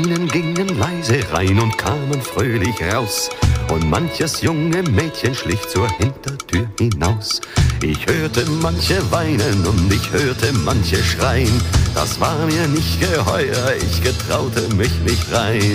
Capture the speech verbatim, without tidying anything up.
Gingen leise rein und kamen fröhlich raus, und manches junge Mädchen schlich zur Hintertür hinaus. Ich hörte manche weinen und ich hörte manche schreien, das war mir nicht geheuer, ich getraute mich nicht rein.